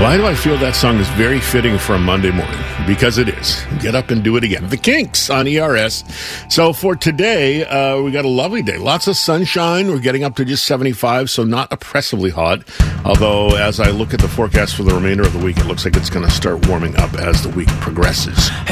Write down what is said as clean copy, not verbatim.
Why do I feel that song is very fitting for a Monday morning? Because it is. Get up and do it again. The Kinks on ERS. So for today, we got a lovely day. Lots of sunshine. We're getting up to just 75, so not oppressively hot. Although, as I look at the forecast for the remainder of the week, it looks like it's going to start warming up as the week progresses.